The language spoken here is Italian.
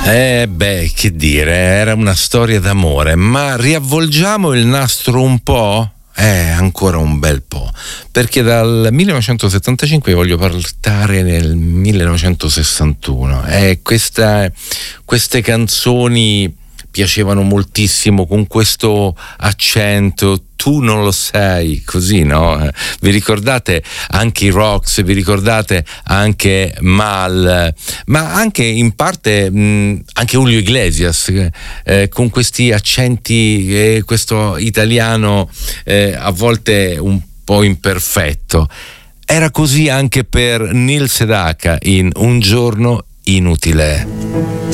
Che dire, era una storia d'amore, ma riavvolgiamo il nastro un po'? Ancora un bel po', perché dal 1975 voglio partire nel 1961. Queste canzoni piacevano moltissimo, con questo accento, tu non lo sei, così, no? Vi ricordate anche i Rocks, vi ricordate anche Mal, ma anche in parte anche Julio Iglesias, con questi accenti, questo italiano a volte un po' imperfetto. Era così anche per Neil Sedaka in Un giorno inutile.